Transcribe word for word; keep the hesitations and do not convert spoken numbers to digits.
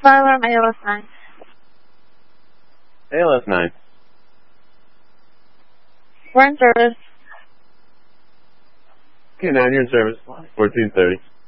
Fire alarm A L S nine. A L S nine. We're in service. Okay, nine, you're in service. fourteen thirty.